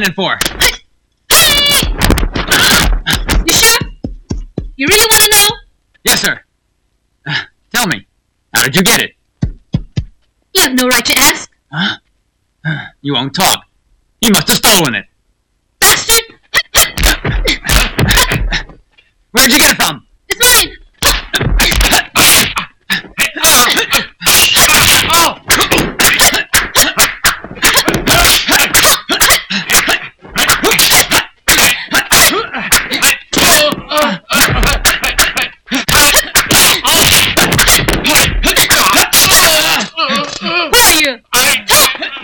standing for? You sure? You really want to know? Yes, sir. Tell me, how did you get it? You have no right to ask. Huh? You won't talk. You must have stolen it. Bastard! Where'd you get it from?